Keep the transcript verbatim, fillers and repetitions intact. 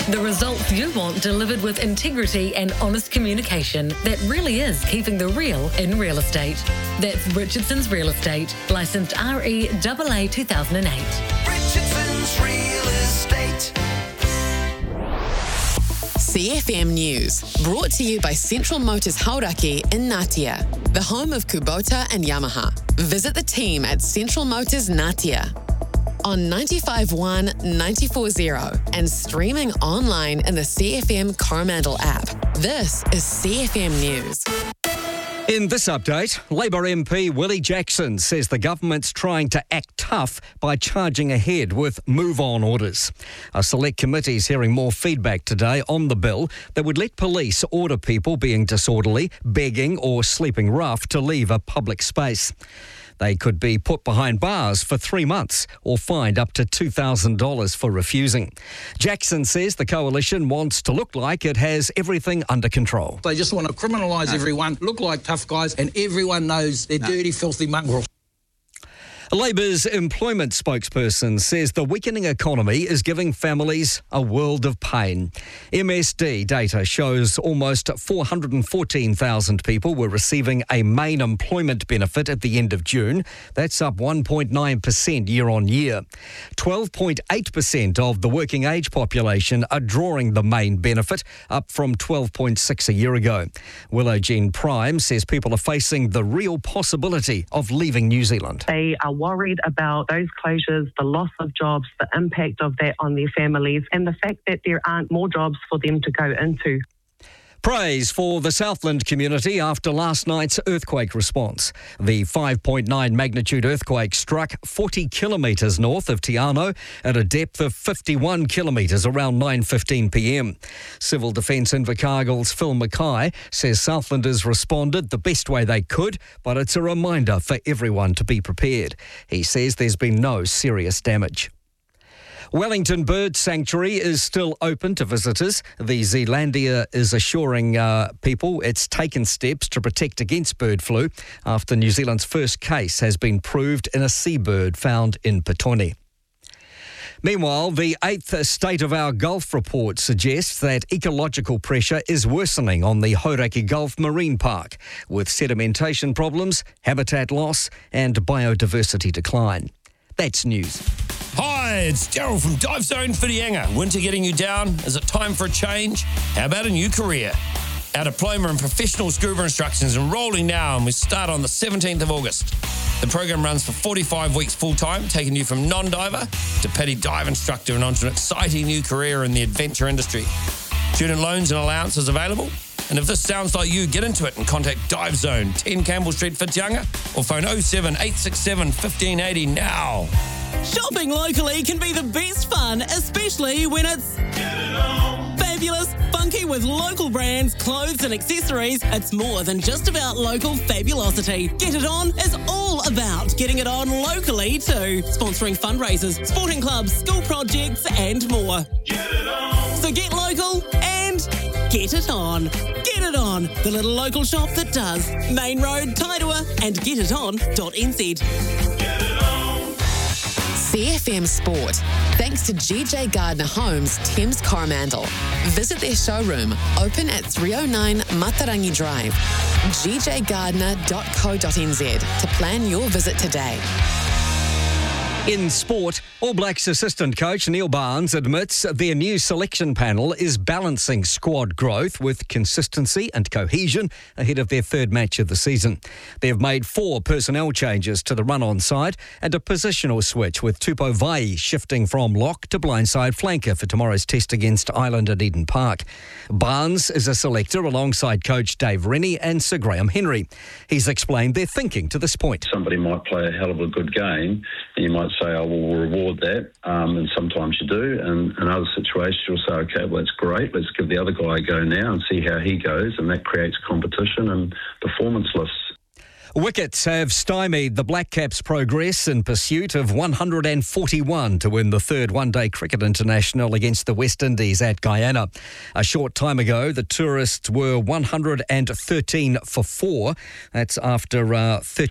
The results you want delivered with integrity and honest communication that really is keeping the real in real estate. That's Richardson's Real Estate, licensed R E A A two thousand eight. Richardson's Real Estate. C F M News, brought to you by Central Motors Hauraki in Ngatea, the home of Kubota and Yamaha. Visit the team at Central Motors Ngatea on ninety-five point one, ninety-four point zero and streaming online in the C F M Coromandel app. This is C F M News. In this update, Labour M P Willie Jackson says the government's trying to act tough by charging ahead with move-on orders. A select committee is hearing more feedback today on the bill that would let police order people being disorderly, begging or sleeping rough to leave a public space. They could be put behind bars for three months or fined up to two thousand dollars for refusing. Jackson says the coalition wants to look like it has everything under control. They just want to criminalise no. everyone, look like tough guys, and everyone knows they're no. dirty, filthy mongrels. Labour's employment spokesperson says the weakening economy is giving families a world of pain. M S D data shows almost four hundred fourteen thousand people were receiving a main employment benefit at the end of June. That's up one point nine percent year on year. twelve point eight percent of the working age population are drawing the main benefit, up from twelve point six percent a year ago. Willow Jean Prime says people are facing the real possibility of leaving New Zealand. They are worried about those closures, the loss of jobs, the impact of that on their families, and the fact that there aren't more jobs for them to go into. Praise for the Southland community after last night's earthquake response. The five point nine magnitude earthquake struck forty kilometres north of Te Anau at a depth of fifty-one kilometres around nine fifteen p m. Civil Defence Invercargill's Phil Mackay says Southlanders responded the best way they could, but it's a reminder for everyone to be prepared. He says there's been no serious damage. Wellington Bird Sanctuary is still open to visitors. The Zealandia is assuring uh, people it's taken steps to protect against bird flu after New Zealand's first case has been proved in a seabird found in Petone. Meanwhile, the eighth State of Our Gulf report suggests that ecological pressure is worsening on the Hauraki Gulf Marine Park, with sedimentation problems, habitat loss and biodiversity decline. That's news. Hi, it's Daryl from Dive Zone Whitianga. Winter getting you down? Is it time for a change? How about a new career? Our diploma in professional scuba instruction is enrolling now and we start on the seventeenth of August. The program runs for forty-five weeks full-time, taking you from non-diver to petty dive instructor and onto an exciting new career in the adventure industry. Student loans and allowances available. And if this sounds like you, get into it and contact Dive Zone, ten Campbell Street, Whitianga, or phone oh seven, eight six seven, one five eight oh now. Shopping locally can be the best fun, especially when it's fabulous, funky with local brands, clothes and accessories. It's more than just about local fabulosity. Get It On is all about getting it on locally too. Sponsoring fundraisers, sporting clubs, school projects and more. Get it on. So get local and get it on. Get It On, the little local shop that does. Main Road, Tairua and get it on dot n z. Get it on. C F M Sport, thanks to G J Gardner Homes, Thames Coromandel. Visit their showroom, open at three oh nine Matarangi Drive, g j gardner dot co dot n z to plan your visit today. In sport, All Blacks assistant coach Neil Barnes admits their new selection panel is balancing squad growth with consistency and cohesion ahead of their third match of the season. They have made four personnel changes to the run-on side and a positional switch, with Tupou Vaa'i shifting from lock to blindside flanker for tomorrow's test against Ireland at Eden Park. Barnes is a selector alongside coach Dave Rennie and Sir Graham Henry. He's explained their thinking to this point. Somebody might play a hell of a good game and you might say, oh, well, we'll reward that, um, and sometimes you do, and in other situations you'll say, okay, well, that's great, let's give the other guy a go now and see how he goes, and that creates competition and performance lists. Wickets have stymied the Black Caps' progress in pursuit of one hundred forty-one to win the third one-day cricket international against the West Indies at Guyana. A short time ago, the tourists were one hundred thirteen for four. That's after uh, thirty